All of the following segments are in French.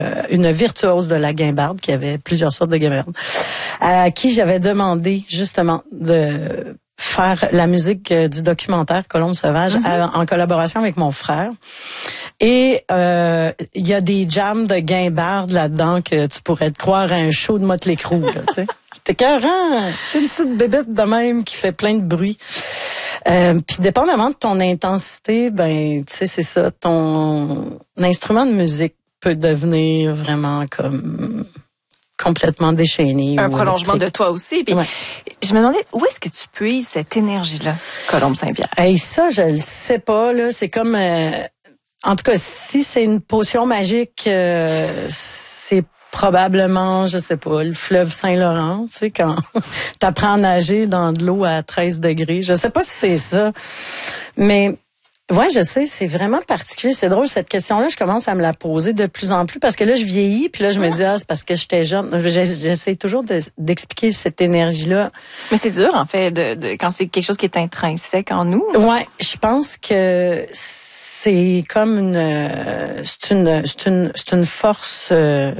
une virtuose de la guimbarde, qui avait plusieurs sortes de guimbardes, à qui j'avais demandé justement de faire la musique du documentaire Colombe sauvage en collaboration avec mon frère. Et il y a des jams de guimbarde là-dedans que tu pourrais te croire à un show de Motley Crue, là, tu sais. T'es écœurant, t'es une petite bébête de même qui fait plein de bruit. Puis dépendamment de ton intensité, ben tu sais, c'est ça, ton instrument de musique peut devenir vraiment comme complètement déchaîné. Un prolongement de toi aussi. Puis je me demandais, où est-ce que tu puises cette énergie-là, Colombe Saint-Pierre? Hey, ça, je le sais pas, là. C'est comme... en tout cas, si c'est une potion magique, c'est probablement, je sais pas, le fleuve Saint-Laurent, tu sais, quand t'apprends à nager dans de l'eau à 13 degrés. Je sais pas si c'est ça, mais... Ouais, je sais, c'est vraiment particulier. C'est drôle, cette question-là, je commence à me la poser de plus en plus parce que là, je vieillis, puis là, je me dis, c'est parce que j'étais jeune. J'essaie toujours d'expliquer cette énergie-là. Mais c'est dur, en fait, quand c'est quelque chose qui est intrinsèque en nous. Ouais, je pense que c'est comme c'est une force,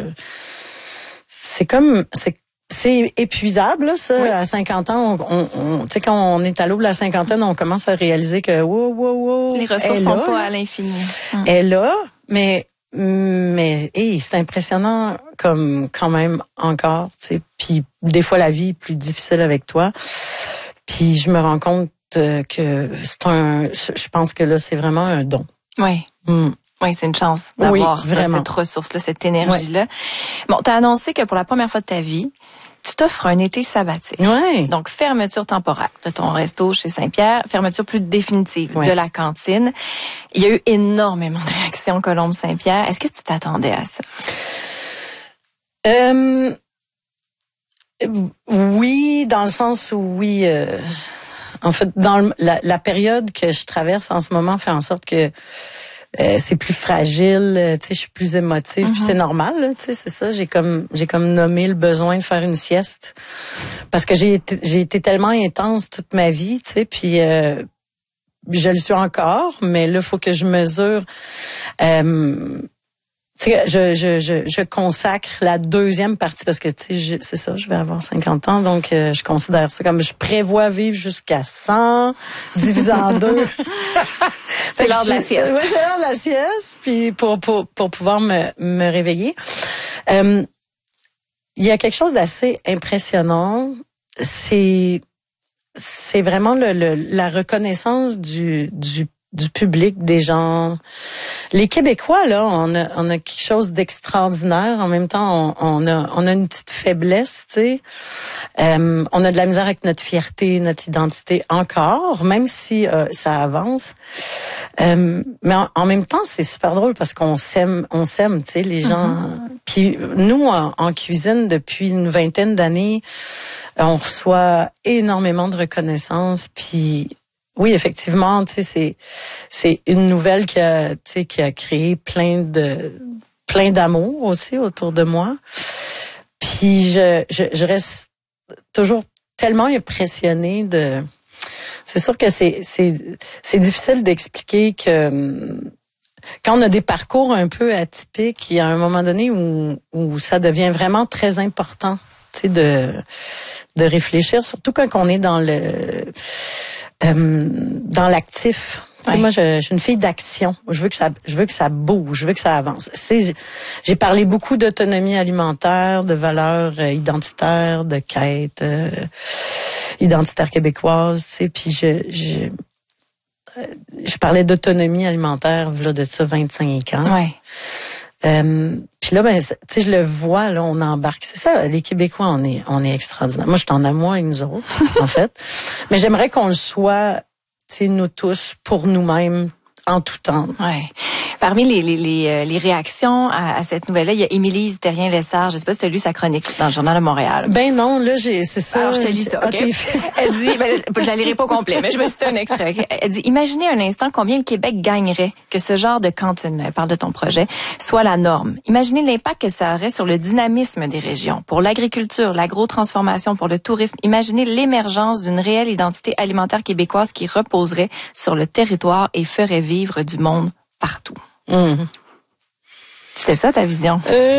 c'est épuisable, là, ça. Oui. À 50 ans, tu sais, quand on est à l'aube de la cinquantaine, on commence à réaliser que, wow, les ressources sont pas à l'infini. Elle est là, mais, c'est impressionnant comme, quand même, encore, tu sais. Puis, des fois, la vie est plus difficile avec toi. Puis, je me rends compte que je pense que là, c'est vraiment un don. Oui. Oui, c'est une chance d'avoir cette ressource-là, cette énergie-là. Oui. Bon, t'as annoncé que pour la première fois de ta vie, tu t'offres un été sabbatique. Oui. Donc, fermeture temporaire de ton resto chez Saint-Pierre, fermeture plus définitive de la cantine. Il y a eu énormément de réactions, Colombe Saint-Pierre. Est-ce que tu t'attendais à ça? Oui, dans le sens où oui. En fait, dans la période que je traverse en ce moment fait en sorte que c'est plus fragile, tu sais, je suis plus émotive, puis c'est normal, tu sais, c'est ça, j'ai comme nommé le besoin de faire une sieste parce que j'ai été tellement intense toute ma vie, tu sais, puis je le suis encore, mais là faut que je mesure tu sais, je consacre la deuxième partie parce que tu sais c'est ça, je vais avoir 50 ans, donc je considère ça comme je prévois vivre jusqu'à 100 divisé en deux. C'est l'heure de la sieste. Oui, c'est l'heure de la sieste, puis pour pouvoir me réveiller. Il y a quelque chose d'assez impressionnant, c'est vraiment la reconnaissance du public, des gens. Les Québécois, là, on a quelque chose d'extraordinaire. En même temps, on a une petite faiblesse, tu sais. On a de la misère avec notre fierté, notre identité encore, même si ça avance. Mais en même temps, c'est super drôle parce qu'on s'aime, tu sais, les gens. Puis nous, en cuisine, depuis une vingtaine d'années, on reçoit énormément de reconnaissance, puis oui, effectivement, tu sais, c'est une nouvelle qui a créé plein d'amour aussi autour de moi. Puis je reste toujours tellement impressionnée c'est sûr que c'est difficile d'expliquer que quand on a des parcours un peu atypiques, il y a un moment donné où ça devient vraiment très important, tu sais, de réfléchir, surtout quand on est dans l'actif. Ouais. Moi, je suis une fille d'action. Je veux que ça bouge, je veux que ça avance. J'ai parlé beaucoup d'autonomie alimentaire, de valeurs identitaires, de quêtes identitaires québécoises, tu sais. Puis je parlais d'autonomie alimentaire, là, de ça 25 ans. Ouais. Puis là, ben, tu sais, je le vois, là, on embarque. C'est ça, les Québécois, on est extraordinaires. Moi, je suis en amour avec nous autres, en fait. Mais j'aimerais qu'on le soit, tu sais, nous tous, pour nous-mêmes, en tout temps. Ouais. Parmi les réactions à cette nouvelle-là, il y a Émilie Terrien-Lessard. Je sais pas si tu as lu sa chronique dans le Journal de Montréal. Ben non, là, c'est ça. Alors, je te lis ça, OK? Elle dit, je la lirai pas au complet, mais je me cite un extrait. Okay? Elle dit, imaginez un instant combien le Québec gagnerait que ce genre de cantine, elle parle de ton projet, soit la norme. Imaginez l'impact que ça aurait sur le dynamisme des régions, pour l'agriculture, l'agro-transformation, pour le tourisme. Imaginez l'émergence d'une réelle identité alimentaire québécoise qui reposerait sur le territoire et ferait vivre du monde partout. C'était ça ta vision?